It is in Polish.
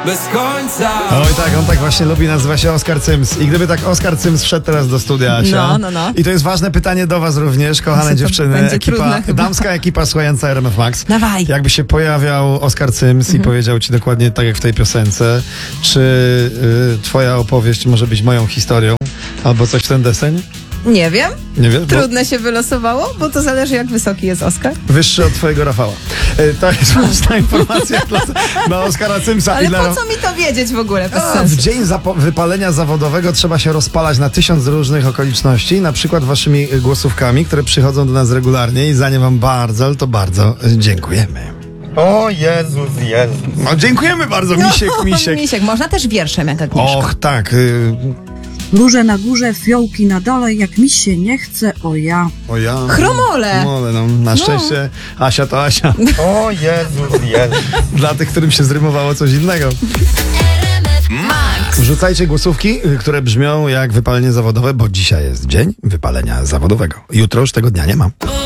bez końca. Oj tak, on tak właśnie lubi, nazywa się Oskar Cyms. I gdyby tak Oskar Cyms wszedł teraz do studia, Asia. No. I to jest ważne pytanie do was również, kochane To dziewczyny. będzie trudne chyba. Damska ekipa słuchająca RMF Max. Dawaj. Jakby się pojawiał Oskar Cyms i powiedział ci dokładnie tak jak w tej piosence, czy twoja opowieść może być moją historią, albo coś w ten deseń? Nie wiem. Nie wiem. Trudne się wylosowało, bo to zależy jak wysoki jest Oskar. Wyższy od twojego Rafała. To jest ważna informacja dla Oskara Cymsa. Ale i dla... po co mi to wiedzieć w ogóle? Bez W sensu. dzień wypalenia zawodowego trzeba się rozpalać na 1000 różnych okoliczności, na przykład waszymi głosówkami, które przychodzą do nas regularnie i za nie wam bardzo, ale to bardzo dziękujemy. O Jezus. No dziękujemy bardzo, misiek. Misiek. Można też wierszem jak Agnieszka. Och, tak. Róże na górze, fiołki na dole, jak mi się nie chce, o ja. O ja. Chromole. Chromole, no. Na szczęście Asia to Asia. O Jezus. Dla tych, którym się zrymowało coś innego. Wrzucajcie głosówki, które brzmią jak wypalenie zawodowe, bo dzisiaj jest dzień wypalenia zawodowego. Jutro już tego dnia nie ma.